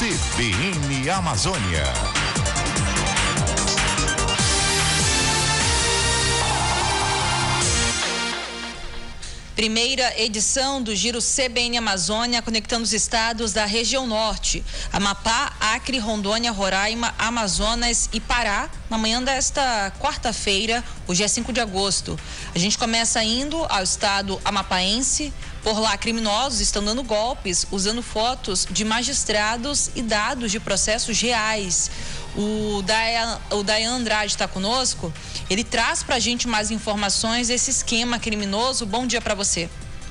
CBN Amazônia. Primeira edição do Giro CBN Amazônia, conectando os estados da região norte, Amapá, Acre, Rondônia, Roraima, Amazonas e Pará, na manhã desta quarta-feira, hoje é 5 de agosto. A gente começa indo ao estado amapaense. Por lá, criminosos estão dando golpes, usando fotos de magistrados e dados de processos reais. O Dayan Andrade está conosco. Ele traz para a gente mais informações desse esquema criminoso. Bom dia para você.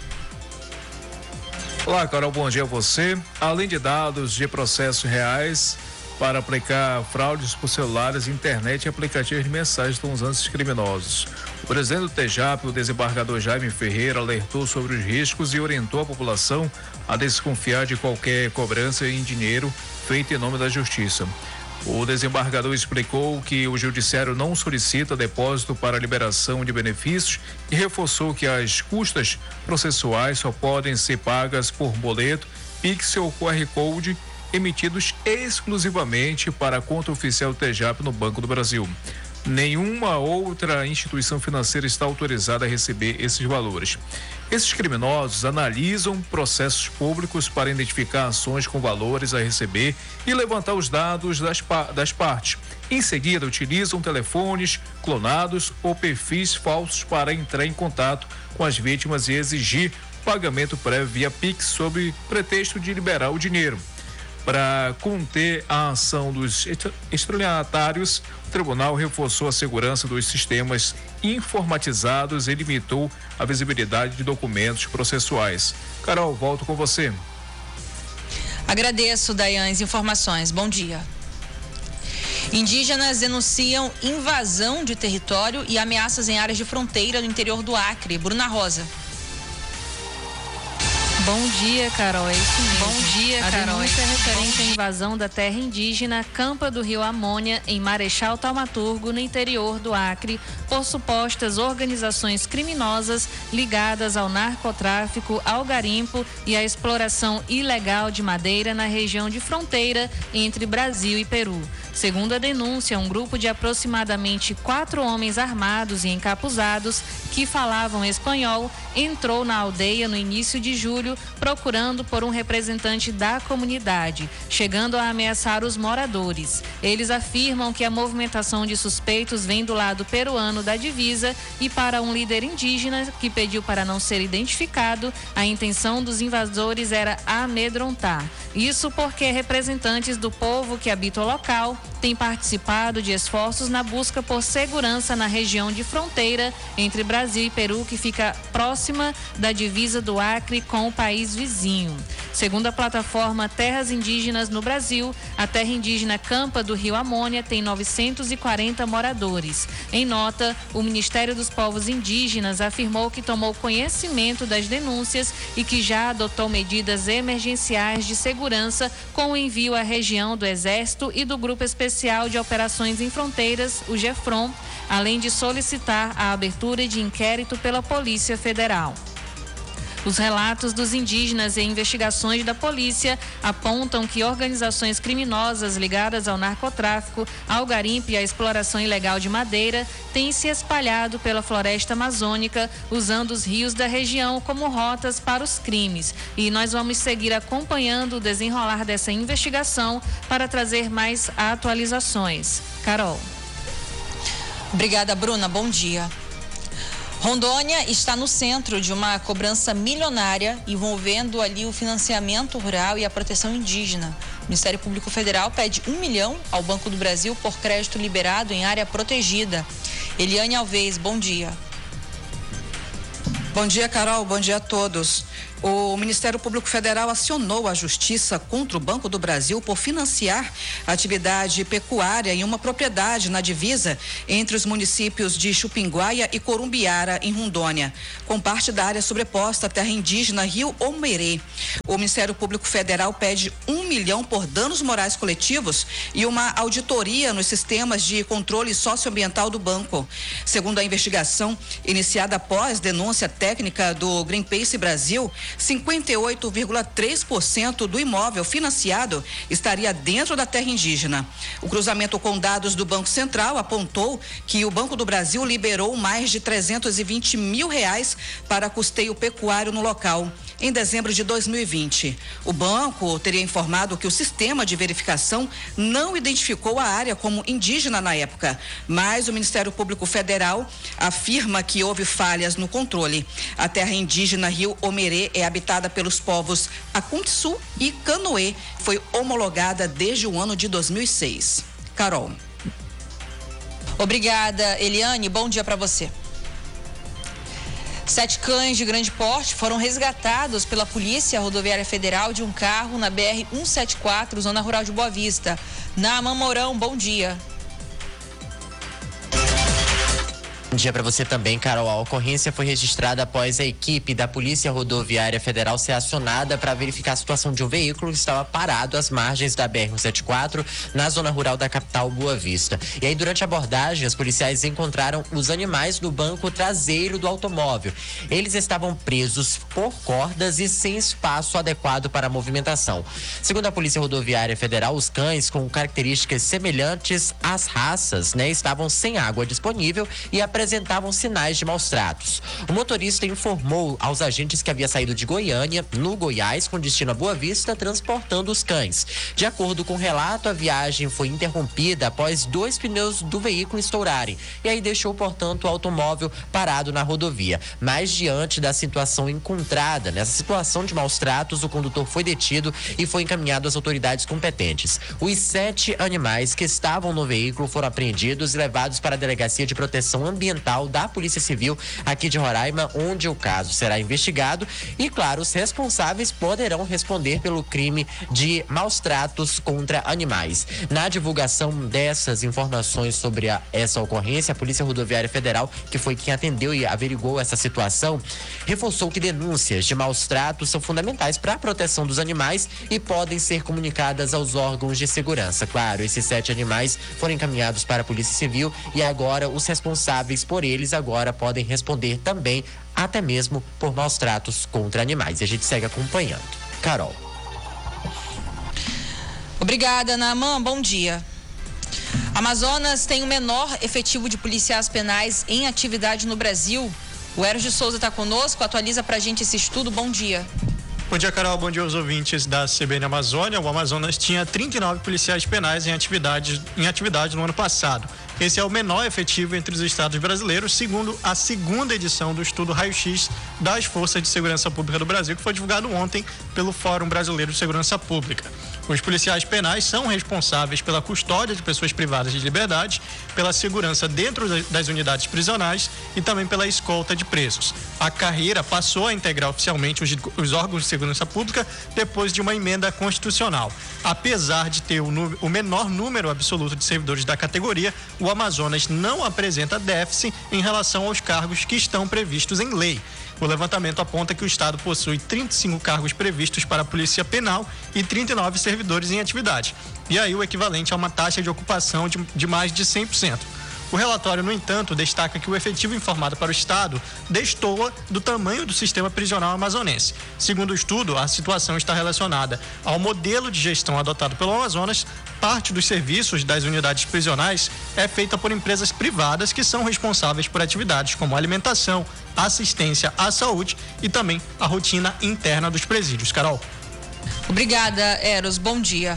Olá, Carol, bom dia a você. Além de dados de processos reais, para aplicar fraudes por celulares, internet e aplicativos de mensagens estão usando esses criminosos. O presidente do TEJAP, o desembargador Jaime Ferreira, alertou sobre os riscos e orientou a população a desconfiar de qualquer cobrança em dinheiro feita em nome da justiça. O desembargador explicou que o judiciário não solicita depósito para liberação de benefícios e reforçou que as custas processuais só podem ser pagas por boleto, Pix ou QR Code emitidos exclusivamente para a conta oficial do TEJAP no Banco do Brasil. Nenhuma outra instituição financeira está autorizada a receber esses valores. Esses criminosos analisam processos públicos para identificar ações com valores a receber e levantar os dados das partes. Em seguida, utilizam telefones clonados ou perfis falsos para entrar em contato com as vítimas e exigir pagamento prévio via Pix sob pretexto de liberar o dinheiro. Para conter a ação dos estelionatários, o tribunal reforçou a segurança dos sistemas informatizados e limitou a visibilidade de documentos processuais. Carol, volto com você. Agradeço, Dayan, as informações. Bom dia. Indígenas denunciam invasão de território e ameaças em áreas de fronteira no interior do Acre. Bruna Rosa. Bom dia, Carol. É isso mesmo. Bom dia, Carol. A denúncia é referente à invasão da terra indígena Campa do Rio Amônia, em Marechal Taumaturgo, no interior do Acre, por supostas organizações criminosas ligadas ao narcotráfico, ao garimpo e à exploração ilegal de madeira na região de fronteira entre Brasil e Peru. Segundo a denúncia, um grupo de aproximadamente 4 homens armados e encapuzados que falavam espanhol entrou na aldeia no início de julho procurando por um representante da comunidade, chegando a ameaçar os moradores. Eles afirmam que a movimentação de suspeitos vem do lado peruano da divisa e, para um líder indígena que pediu para não ser identificado, a intenção dos invasores era amedrontar. Isso porque representantes do povo que habita o local têm participado de esforços na busca por segurança na região de fronteira entre Brasil e Peru, que fica próxima da divisa do Acre com o país vizinho. Segundo a plataforma Terras Indígenas no Brasil, a terra indígena Campa do Rio Amônia tem 940 moradores. Em nota, o Ministério dos Povos Indígenas afirmou que tomou conhecimento das denúncias e que já adotou medidas emergenciais de segurança com o envio à região do Exército e do Grupo Especial de Operações em Fronteiras, o GEFRON, além de solicitar a abertura de inquérito pela Polícia Federal. Os relatos dos indígenas e investigações da polícia apontam que organizações criminosas ligadas ao narcotráfico, ao garimpo e à exploração ilegal de madeira têm se espalhado pela floresta amazônica, usando os rios da região como rotas para os crimes. E nós vamos seguir acompanhando o desenrolar dessa investigação para trazer mais atualizações. Carol. Obrigada, Bruna. Bom dia. Rondônia está no centro de uma cobrança milionária envolvendo ali o financiamento rural e a proteção indígena. O Ministério Público Federal pede 1 milhão ao Banco do Brasil por crédito liberado em área protegida. Eliane Alves, bom dia. Bom dia, Carol. Bom dia a todos. O Ministério Público Federal acionou a Justiça contra o Banco do Brasil por financiar atividade pecuária em uma propriedade na divisa entre os municípios de Chupinguaia e Corumbiara, em Rondônia, com parte da área sobreposta à terra indígena Rio Omerê. O Ministério Público Federal pede 1 milhão por danos morais coletivos e uma auditoria nos sistemas de controle socioambiental do banco. Segundo a investigação, iniciada após denúncia técnica do Greenpeace Brasil, 58,3% do imóvel financiado estaria dentro da terra indígena. O cruzamento com dados do Banco Central apontou que o Banco do Brasil liberou mais de R$320 mil para custeio pecuário no local. Em dezembro de 2020, o banco teria informado que o sistema de verificação não identificou a área como indígena na época, mas o Ministério Público Federal afirma que houve falhas no controle. A terra indígena Rio Omerê é habitada pelos povos Akuntsu e Canoê. Foi homologada desde o ano de 2006. Carol. Obrigada, Eliane. Bom dia para você. 7 cães de grande porte foram resgatados pela Polícia Rodoviária Federal de um carro na BR-174, zona rural de Boa Vista. Naaman Mourão, bom dia. Bom dia para você também, Carol. A ocorrência foi registrada após a equipe da Polícia Rodoviária Federal ser acionada para verificar a situação de um veículo que estava parado às margens da BR-174, na zona rural da capital Boa Vista. E aí, durante a abordagem, os policiais encontraram os animais no banco traseiro do automóvel. Eles estavam presos por cordas e sem espaço adequado para a movimentação. Segundo a Polícia Rodoviária Federal, os cães com características semelhantes às raças, estavam sem água disponível e apresentavam sinais de maus tratos. O motorista informou aos agentes que havia saído de Goiânia, no Goiás, com destino a Boa Vista, transportando os cães. De acordo com o relato, a viagem foi interrompida após 2 pneus do veículo estourarem e aí deixou, portanto, o automóvel parado na rodovia. Mas diante da situação encontrada, nessa situação de maus tratos, o condutor foi detido e foi encaminhado às autoridades competentes. Os 7 animais que estavam no veículo foram apreendidos e levados para a Delegacia de Proteção Ambiental da Polícia Civil aqui de Roraima, onde o caso será investigado e, claro, os responsáveis poderão responder pelo crime de maus tratos contra animais. Na divulgação dessas informações sobre essa ocorrência, a Polícia Rodoviária Federal, que foi quem atendeu e averiguou essa situação, reforçou que denúncias de maus tratos são fundamentais para a proteção dos animais e podem ser comunicadas aos órgãos de segurança. Claro, esses 7 animais foram encaminhados para a Polícia Civil e agora os responsáveis por eles agora podem responder também, até mesmo por maus tratos contra animais. E a gente segue acompanhando. Carol. Obrigada, Naaman. Bom dia. Amazonas tem o menor efetivo de policiais penais em atividade no Brasil. O Eros de Souza está conosco, atualiza pra gente esse estudo. Bom dia. Bom dia, Carol. Bom dia aos ouvintes da CBN Amazônia. O Amazonas tinha 39 policiais penais em atividade no ano passado. Esse é o menor efetivo entre os estados brasileiros, segundo a segunda edição do estudo Raio-X das Forças de Segurança Pública do Brasil, que foi divulgado ontem pelo Fórum Brasileiro de Segurança Pública. Os policiais penais são responsáveis pela custódia de pessoas privadas de liberdade, pela segurança dentro das unidades prisionais e também pela escolta de presos. A carreira passou a integrar oficialmente os órgãos de segurança pública depois de uma emenda constitucional. Apesar de ter o menor número absoluto de servidores da categoria, o Amazonas não apresenta déficit em relação aos cargos que estão previstos em lei. O levantamento aponta que o estado possui 35 cargos previstos para a Polícia Penal e 39 servidores em atividade. E aí o equivalente a uma taxa de ocupação de mais de 100%. O relatório, no entanto, destaca que o efetivo informado para o estado destoa do tamanho do sistema prisional amazonense. Segundo o estudo, a situação está relacionada ao modelo de gestão adotado pelo Amazonas. Parte dos serviços das unidades prisionais é feita por empresas privadas que são responsáveis por atividades como alimentação, assistência à saúde e também a rotina interna dos presídios. Carol. Obrigada, Eros. Bom dia.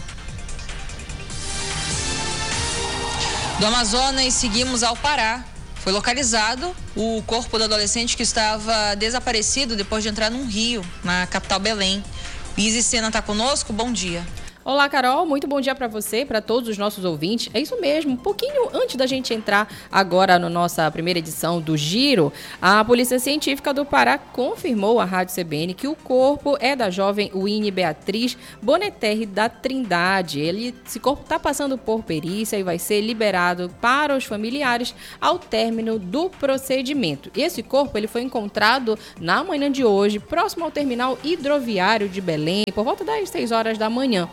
Do Amazonas, seguimos ao Pará. Foi localizado o corpo do adolescente que estava desaparecido depois de entrar num rio, na capital Belém. Isis Sena está conosco, bom dia. Olá, Carol, muito bom dia para você e para todos os nossos ouvintes. É isso mesmo, um pouquinho antes da gente entrar agora na nossa primeira edição do Giro, a Polícia Científica do Pará confirmou à Rádio CBN que o corpo é da jovem Winnie Beatriz Boneterre da Trindade. Esse corpo está passando por perícia e vai ser liberado para os familiares ao término do procedimento. Esse corpo ele foi encontrado na manhã de hoje, próximo ao terminal hidroviário de Belém, por volta das 6 horas da manhã.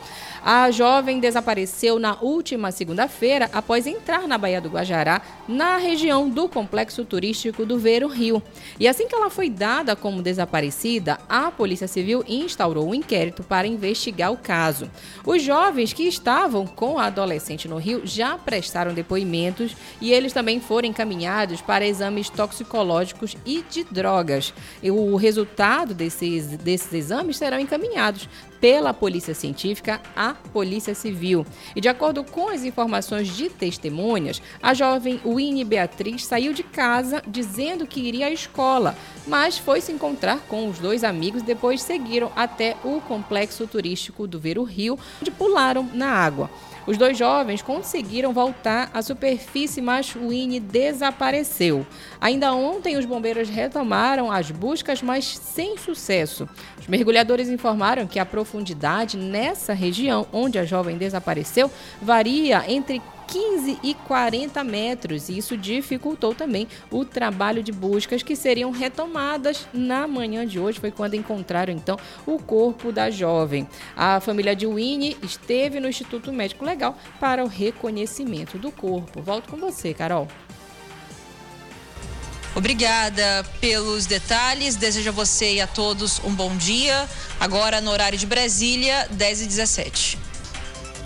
A jovem desapareceu na última segunda-feira após entrar na Baía do Guajará, na região do complexo turístico do Ver o Rio. E assim que ela foi dada como desaparecida, a Polícia Civil instaurou um inquérito para investigar o caso. Os jovens que estavam com a adolescente no Rio já prestaram depoimentos e eles também foram encaminhados para exames toxicológicos e de drogas. E o resultado desses exames serão encaminhados pela Polícia Científica à Polícia Civil. E de acordo com as informações de testemunhas, a jovem Winnie Beatriz saiu de casa dizendo que iria à escola, mas foi se encontrar com os dois amigos e depois seguiram até o complexo turístico do Ver o Rio, onde pularam na água. Os dois jovens conseguiram voltar à superfície, mas Winnie desapareceu. Ainda ontem, os bombeiros retomaram as buscas, mas sem sucesso. Os mergulhadores informaram que a profundidade nessa região onde a jovem desapareceu varia entre 15 e 40 metros, e isso dificultou também o trabalho de buscas que seriam retomadas na manhã de hoje. Foi quando encontraram, então, o corpo da jovem. A família de Winnie esteve no Instituto Médico Legal para o reconhecimento do corpo. Volto com você, Carol. Obrigada pelos detalhes. Desejo a você e a todos um bom dia. Agora, no horário de Brasília, 10h17.